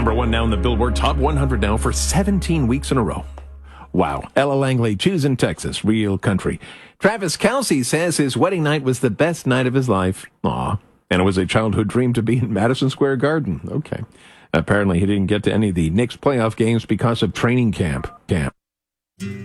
Number one now in the Billboard Top 100 now for 17 weeks in a row. Wow. Ella Langley, Choosing Texas, real country. Travis Kelce says his wedding night was the best night of his life. Aw. And it was a childhood dream to be in Madison Square Garden. Okay. Apparently he didn't get to any of the Knicks playoff games because of training camp.